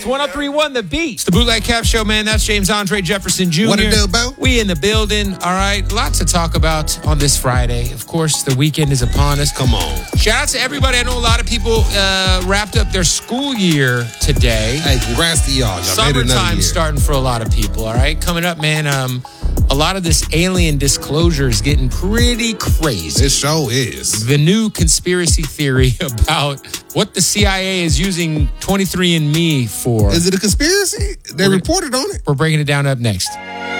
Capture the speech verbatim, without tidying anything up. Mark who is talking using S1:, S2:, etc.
S1: It's one oh three point one The Beat.
S2: It's the Bootleg Cap Show, man. That's James Andre Jefferson Junior
S3: What it do, Bo?
S2: We in the building. All right. Lots to talk about on this Friday. Of course, the weekend is upon us.
S3: Come on.
S2: Shout out to everybody. I know a lot of people uh, wrapped up their school year today.
S3: Hey, congrats to y'all. Y'all made it another
S2: Summertime
S3: year.
S2: starting for a lot of people, all right? Coming up, man, um, a lot of this alien disclosure is getting pretty crazy.
S3: It show is.
S2: The new conspiracy theory about what the C I A is using twenty-three and me for.
S3: Is it a conspiracy? They
S2: We're-
S3: reported on it.
S2: We're breaking it down up next.